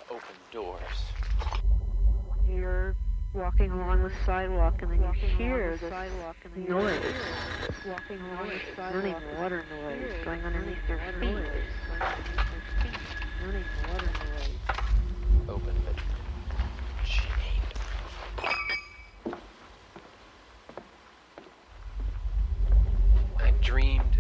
open doors. You're walking along the sidewalk and then you hear this noise. Running water noise going underneath your feet. Running water noise. Open but chained. I dreamed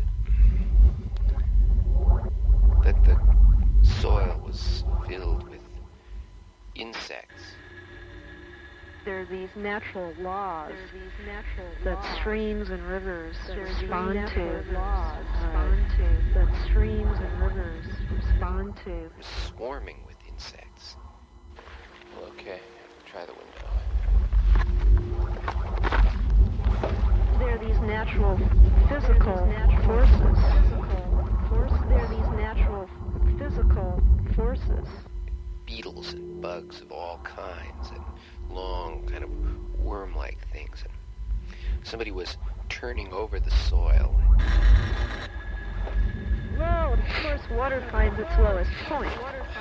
that the soil was filled with insects. There are these natural laws that streams and rivers respond to. That streams and rivers respond to. It was swarming with insects. Well, okay, try the window. There are these natural physical forces. There are these natural physical forces. Beetles and bugs of all kinds and long, kind of worm-like things. And somebody was turning over the soil. Low, of course, water finds its lowest point.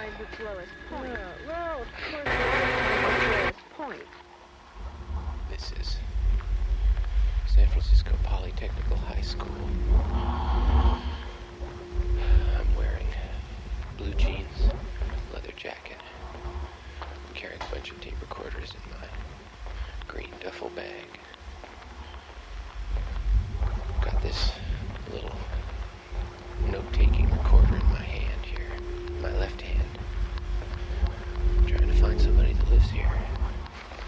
This is San Francisco Polytechnical High School. I'm wearing blue jeans, leather jacket. I'm carrying a bunch of tape recorders in my green duffel bag. Got this